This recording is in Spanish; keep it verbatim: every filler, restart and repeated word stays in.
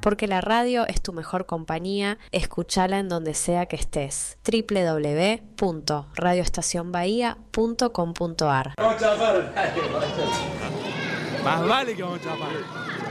porque la radio es tu mejor compañía. Escúchala en donde sea que estés. doble u doble u doble u punto radio estación bahía punto com punto a r. Vamos a chapar. Más vale que vamos a chapar.